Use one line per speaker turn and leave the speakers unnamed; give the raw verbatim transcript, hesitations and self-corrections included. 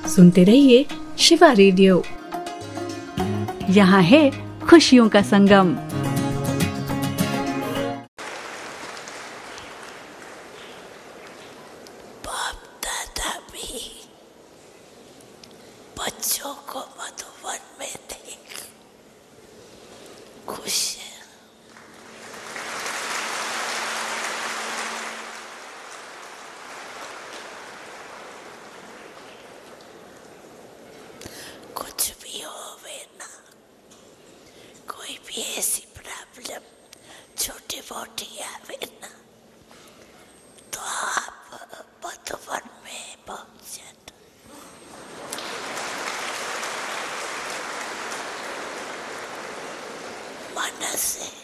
सुनते रहिए शिवा रेडियो। यहाँ है खुशियों का संगम।
बाप दादा भी बच्चों को मधुबन में देख खुश है। कुछ भी होवे ना, कोई भी ऐसी प्रॉब्लम छोटी मोटी आवे ना, तो आप मधुबन में पहुंच जाते। मन से